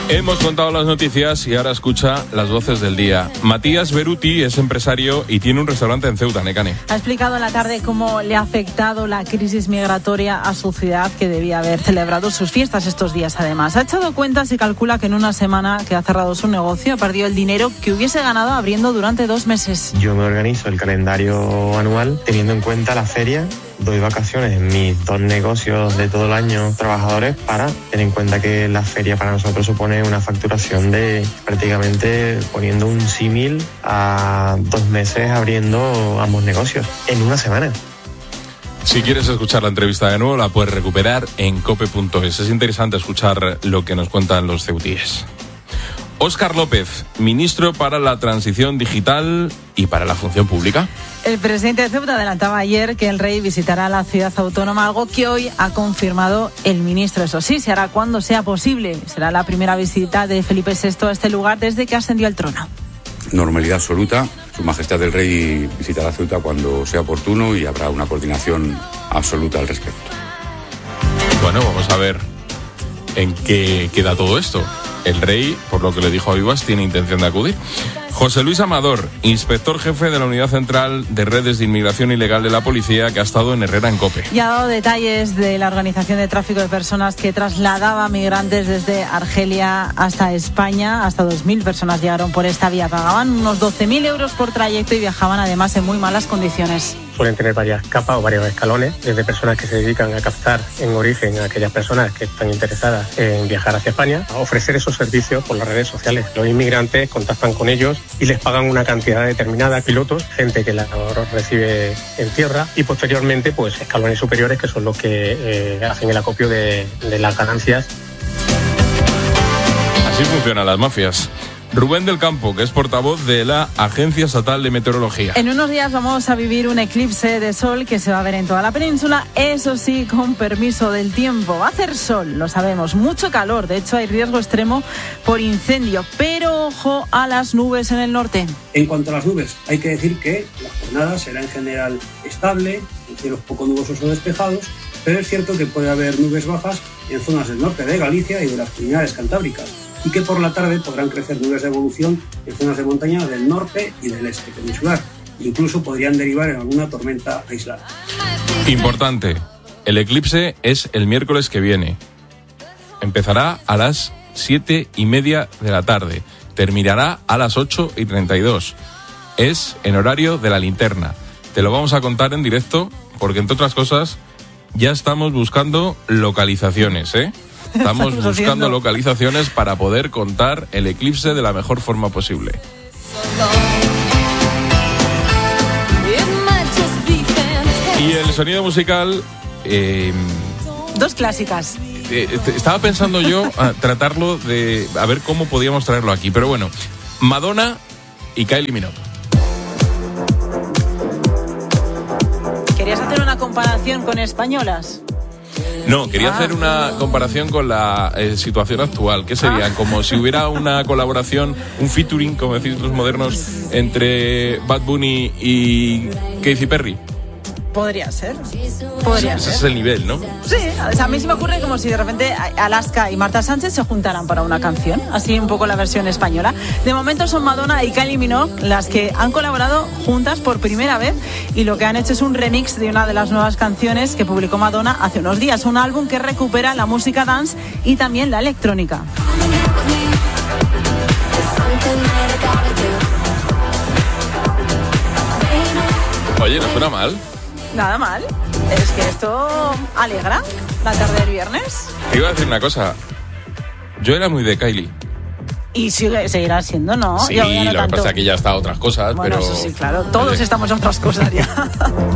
Hemos contado las noticias y ahora escucha las voces del día. Matías Beruti es empresario y tiene un restaurante en Ceuta, Nekane. Ha explicado en la tarde cómo le ha afectado la crisis migratoria a su ciudad, que debía haber celebrado sus fiestas estos días además. Ha echado cuentas y calcula que en una semana que ha cerrado su negocio ha perdido el dinero que hubiese ganado abriendo durante 2 meses. Yo me organizo el calendario anual teniendo en cuenta la feria. Doy vacaciones en mis 2 negocios de todo el año trabajadores para tener en cuenta que la feria para nosotros supone una facturación de prácticamente, poniendo un símil, a 2 meses abriendo ambos negocios en una semana. Si quieres escuchar la entrevista de nuevo, la puedes recuperar en cope.es. Es interesante escuchar lo que nos cuentan los ceutíes. Óscar López, ministro para la transición digital y para la función pública. El presidente de Ceuta adelantaba ayer que el rey visitará la ciudad autónoma, algo que hoy ha confirmado el ministro. Eso sí, se hará cuando sea posible. Será la primera visita de Felipe VI a este lugar desde que ascendió al trono. Normalidad absoluta. Su Majestad el Rey visitará Ceuta cuando sea oportuno y habrá una coordinación absoluta al respecto. Bueno, vamos a ver en qué queda todo esto. El rey, por lo que le dijo a Vivas, tiene intención de acudir. José Luis Amador, inspector jefe de la Unidad Central de Redes de Inmigración Ilegal de la Policía, que ha estado en Herrera en COPE. Y ha dado detalles de la organización de tráfico de personas que trasladaba migrantes desde Argelia hasta España. Hasta 2.000 personas llegaron por esta vía. Pagaban unos 12.000 euros por trayecto y viajaban además en muy malas condiciones. Suelen tener varias capas o varios escalones, desde personas que se dedican a captar en origen a aquellas personas que están interesadas en viajar hacia España, a ofrecer esos servicios por las redes sociales. Los inmigrantes contactan con ellos y les pagan una cantidad determinada, pilotos, gente que la recibe en tierra, y posteriormente pues escalones superiores, que son los que hacen el acopio de las ganancias. Así funcionan las mafias. Rubén del Campo, que es portavoz de la Agencia Estatal de Meteorología. En unos días vamos a vivir un eclipse de sol que se va a ver en toda la península, eso sí, con permiso del tiempo. Va a hacer sol, lo sabemos, mucho calor, de hecho hay riesgo extremo por incendio, pero ojo a las nubes en el norte. En cuanto a las nubes, hay que decir que la jornada será en general estable, en cielos poco nubosos o despejados, pero es cierto que puede haber nubes bajas en zonas del norte de Galicia y de las Comunidades Cantábricas, y que por la tarde podrán crecer nubes de evolución en zonas de montaña del norte y del este peninsular. Incluso podrían derivar en alguna tormenta aislada. Importante, el eclipse es el miércoles que viene. Empezará a las 7:30 de la tarde. Terminará a las 8:32. Es en horario de la linterna. Te lo vamos a contar en directo porque, entre otras cosas, ya estamos buscando localizaciones, Estamos buscando localizaciones para poder contar el eclipse de la mejor forma posible. Y el sonido musical... 2 clásicas. Estaba pensando yo tratarlo de... a ver cómo podíamos traerlo aquí. Pero bueno, Madonna y Kylie Minogue. ¿Querías hacer una comparación con españolas? No, quería hacer una comparación con la situación actual. ¿Qué sería? Como si hubiera una colaboración, un featuring, como decís los modernos, entre Bad Bunny y Katy Perry. Podría ser. Ese es el nivel, ¿no? Sí, o sea, a mí se me ocurre como si de repente Alaska y Marta Sánchez se juntaran para una canción, así un poco la versión española. De momento son Madonna y Kylie Minogue las que han colaborado juntas por primera vez, y lo que han hecho es un remix de una de las nuevas canciones que publicó Madonna hace unos días, un álbum que recupera la música dance y también la electrónica. Oye, no suena mal. Nada mal. Es que esto alegra la tarde del viernes. Te iba a decir una cosa. Yo era muy de Kylie. Y seguirá siendo, ¿no? Sí, lo que pasa es que ya está otras cosas, bueno, pero... eso sí, claro. Todos estamos en otras cosas ya.